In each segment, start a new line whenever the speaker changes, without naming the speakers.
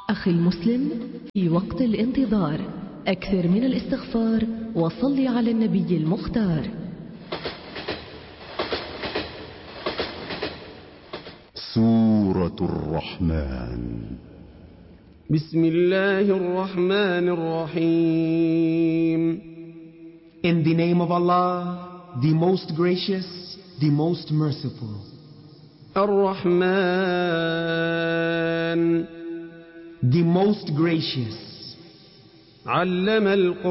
أخي المسلم، في وقت الانتظار أكثر من الاستغفار وصل على النبي المختار.
سورة الرحمن.
بسم الله الرحمن الرحيم.
In the name of Allah, the most gracious, the most merciful.
الرحمن,
the most gracious.
علم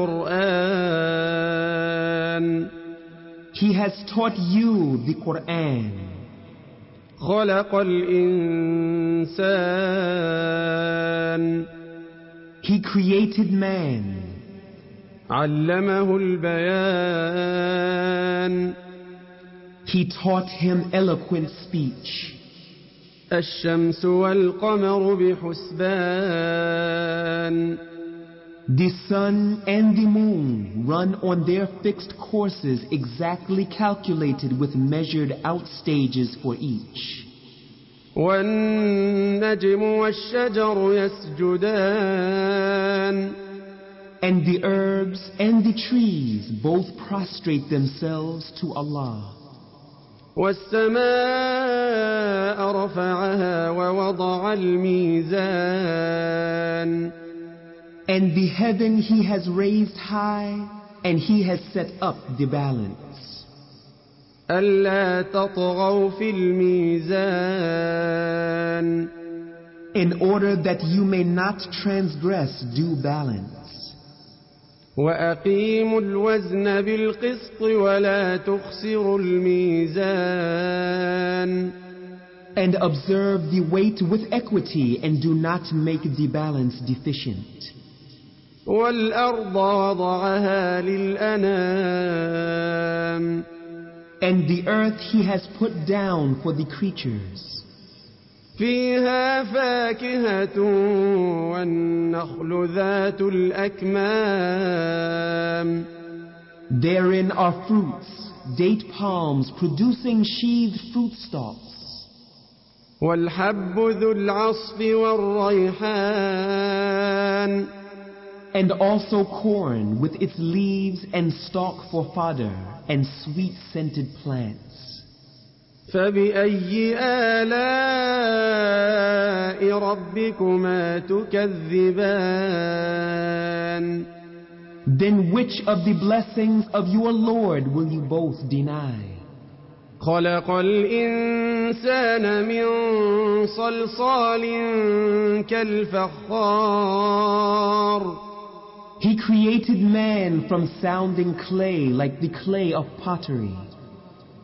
القرآن,
He has taught you the Quran.
خلق الإنسان,
He created man.
علمه البيان,
He taught him eloquent speech.
الشمس والقمر بحسبان,
The sun and the moon run on their fixed courses exactly calculated with measured out stages for each.
والنجم والشجر يسجدان,
And the herbs and the trees both prostrate themselves to Allah.
والسماء رفعها ووضع الميزان,
And the heaven He has raised high, and He has set up the balance.
ألا تطغوا في الميزان,
In order that you may not transgress due balance.
وأقيموا الوزن بالقسط ولا تخسروا الميزان,
And observe the weight with equity, and do not make the balance deficient.
والأرض وضعها للأنام,
And the earth He has put down for the creatures.
فيها فاكهة والنخل ذات الأكمام,
Therein are fruits, date palms producing sheathed fruit stalks.
والحب ذو العصف والريحان,
And also corn with its leaves and stalk for fodder, and sweet-scented plants.
فبأي آلاء ربكما تكذبان,
Then which of the blessings of your Lord will you both deny?
خلق الإنسان من صلصال كالفخار,
He created man from sounding clay like the clay of pottery.